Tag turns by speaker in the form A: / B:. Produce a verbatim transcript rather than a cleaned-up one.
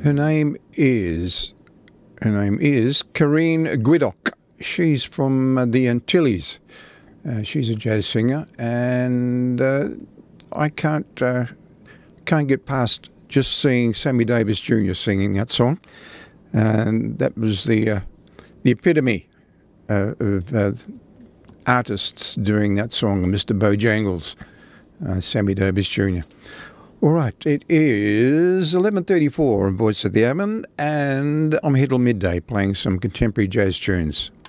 A: Her name is her name is Karine Guidoc. She's from uh, the Antilles. Uh, she's a jazz singer, and uh, I can't uh, can't get past just seeing Sammy Davis Junior singing that song, and that was the uh, the epitome uh, of uh, artists doing that song. Mister Bojangles, uh, Sammy Davis Junior All right, it is eleven thirty-four on Voice of the Airman, and I'm here till midday playing some contemporary jazz tunes.